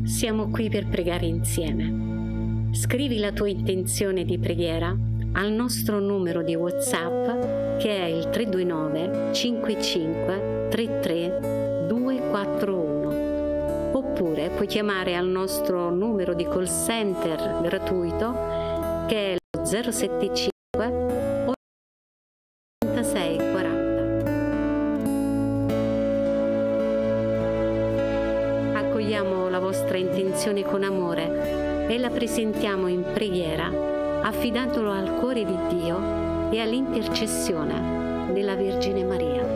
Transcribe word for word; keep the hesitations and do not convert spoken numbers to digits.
Siamo qui per pregare insieme. Scrivi la tua intenzione di preghiera al nostro numero di WhatsApp che è il tre due nove cinque cinque tre tre due quattro uno, oppure puoi chiamare al nostro numero di call center gratuito che è lo zero sette cinque ottantasei quaranta. Accogliamo la vostra intenzione con amore e la presentiamo in preghiera, affidandolo al cuore di Dio e all'intercessione della Vergine Maria.